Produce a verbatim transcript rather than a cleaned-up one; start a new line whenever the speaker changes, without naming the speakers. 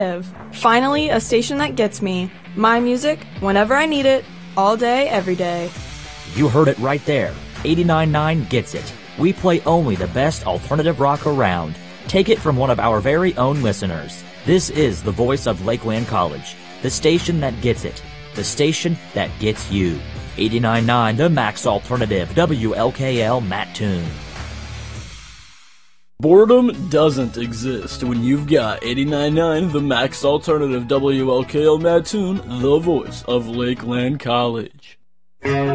Finally, a station that gets me. My music, whenever I need it, all day, every day.
You heard it right there. eighty-nine point nine gets it. We play only the best alternative rock around. Take it from one of our very own listeners. This is the voice of Lakeland College, the station that gets it, the station that gets you. eighty-nine point nine, the Max Alternative, W L K L Mattoon.
Boredom doesn't exist when you've got eighty-nine point nine, the Max Alternative, W L K L Mattoon, the voice of Lakeland College.